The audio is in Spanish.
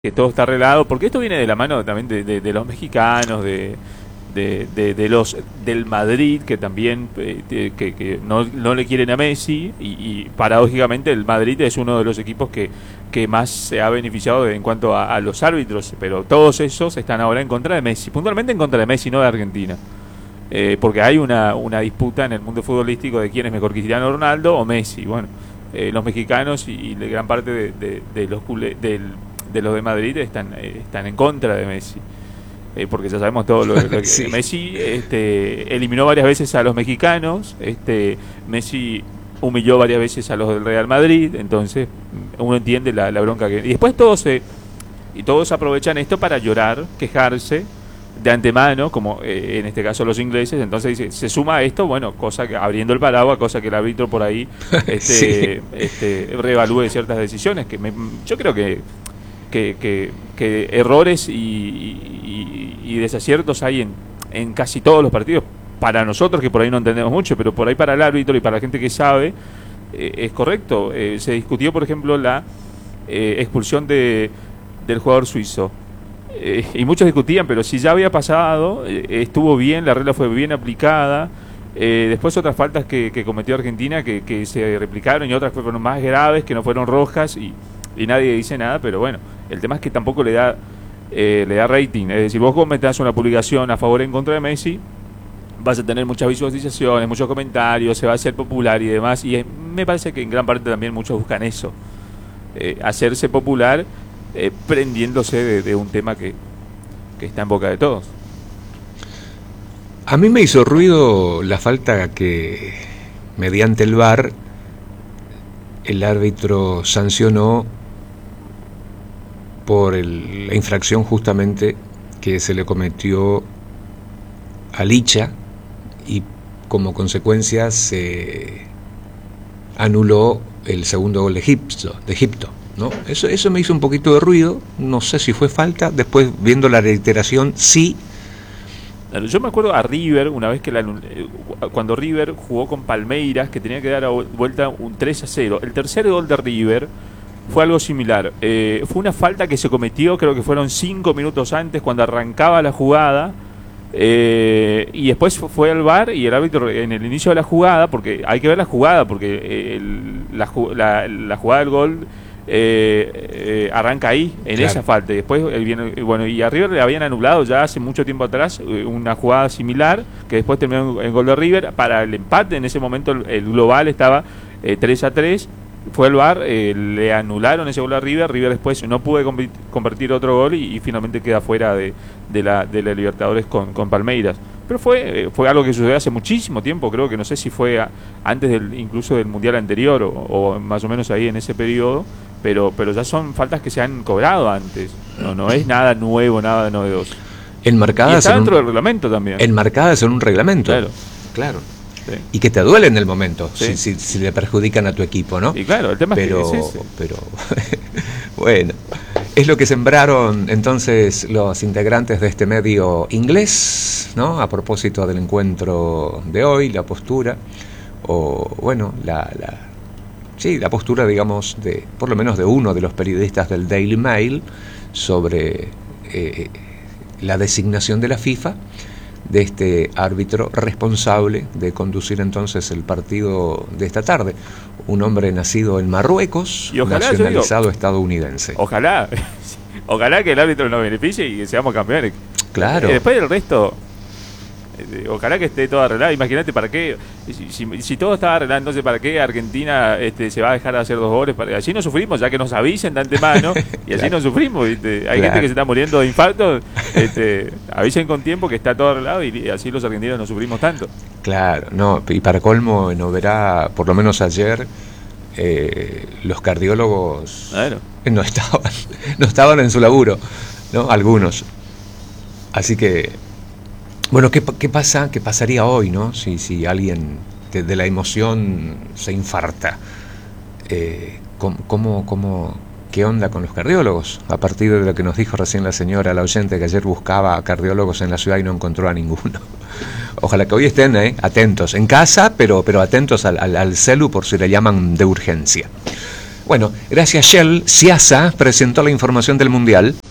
que todo está arreglado, porque esto viene de la mano también de los mexicanos, de los del Madrid, que también que no le quieren a Messi, y paradójicamente el Madrid es uno de los equipos que más se ha beneficiado en cuanto a los árbitros, pero todos esos están ahora en contra de Messi, puntualmente en contra de Messi, no de Argentina. Porque hay una disputa en el mundo futbolístico de quién es mejor, Cristiano Ronaldo o Messi. Bueno, los mexicanos y gran parte de los de los de Madrid están en contra de Messi, porque ya sabemos todo lo que Sí. Messi eliminó varias veces a los mexicanos, Messi humilló varias veces a los del Real Madrid, entonces uno entiende la bronca que... Y después todos aprovechan esto para llorar, quejarse de antemano, como en este caso los ingleses. Entonces se suma a esto, bueno, cosa que abriendo el paraguas, cosa que el árbitro por ahí Sí. reevalúe ciertas decisiones, yo creo que errores y desaciertos hay en casi todos los partidos, para nosotros que por ahí no entendemos mucho, pero por ahí para el árbitro y para la gente que sabe, es correcto. Se discutió, por ejemplo, la expulsión del jugador suizo. Y muchos discutían, pero si ya había pasado, estuvo bien, la regla fue bien aplicada. Después otras faltas que cometió Argentina que se replicaron, y otras fueron más graves, que no fueron rojas, y nadie dice nada. Pero bueno, el tema es que tampoco le da rating. Es decir, vos comentás una publicación a favor o en contra de Messi, vas a tener muchas visualizaciones, muchos comentarios, se va a hacer popular y demás, y me parece que en gran parte también muchos buscan eso, hacerse popular, prendiéndose de un tema que está en boca de todos. A mí me hizo ruido la falta que, mediante el VAR, el árbitro sancionó por la infracción justamente que se le cometió a Licha, y como consecuencia se anuló el segundo gol de Egipto, ¿no? Eso me hizo un poquito de ruido, no sé si fue falta, después viendo la reiteración, sí. Yo me acuerdo a River, una vez que cuando River jugó con Palmeiras, que tenía que dar vuelta un 3-0. El tercer gol de River fue algo similar. Fue una falta que se cometió, creo que fueron 5 minutos antes, cuando arrancaba la jugada. Y después fue al VAR, y el árbitro en el inicio de la jugada, porque hay que ver la jugada, porque la jugada del gol arranca ahí, en Claro. esa falta, y después bueno, y a River le habían anulado ya hace mucho tiempo atrás una jugada similar, que después terminó en gol de River para el empate. En ese momento el global estaba 3-3. Fue el VAR, le anularon ese gol a River después no pudo convertir otro gol, y finalmente queda fuera de la Libertadores con Palmeiras. Pero fue algo que sucedió hace muchísimo tiempo, creo que no sé si fue antes incluso del Mundial anterior, o más o menos ahí en ese periodo, pero ya son faltas que se han cobrado antes, no es nada nuevo, nada novedoso. Y Enmarcadas está dentro del reglamento también. enmarcadas en un reglamento. Claro. Claro. Sí. Y que te duele en el momento, Sí. si le perjudican a tu equipo, ¿no? Y claro, el tema pero, es que es ese. pero bueno, es lo que sembraron entonces los integrantes de este medio inglés, ¿no? A propósito del encuentro de hoy, la postura, o bueno, sí, la postura, digamos, por lo menos de uno de los periodistas del Daily Mail sobre la designación de la FIFA de este árbitro responsable de conducir entonces el partido de esta tarde, un hombre nacido en Marruecos, Y ojalá, nacionalizado estadounidense. Ojalá que el árbitro nos beneficie y que seamos campeones. Claro. Después del resto, ojalá que esté todo arreglado. Imagínate, ¿para qué? Si todo estaba arreglado, entonces ¿para qué Argentina se va a dejar de hacer 2 goles? Así no sufrimos, ya que nos avisen de antemano, y así Claro. no sufrimos, ¿viste? Hay Claro. gente que se está muriendo de infarto, avisen con tiempo que está todo arreglado, y así los argentinos no sufrimos tanto. Claro, no, y para colmo, no verá, por lo menos ayer, los cardiólogos Claro. no estaban en su laburo, ¿no? Algunos. Así que, bueno, ¿qué pasa? ¿Qué pasaría hoy, no? Si alguien de la emoción se infarta. ¿Qué onda con los cardiólogos? A partir de lo que nos dijo recién la señora, la oyente, que ayer buscaba cardiólogos en la ciudad y no encontró a ninguno. Ojalá que hoy estén atentos, en casa, pero atentos al celu por si le llaman de urgencia. Bueno, gracias Shell, Ciasa presentó la información del Mundial.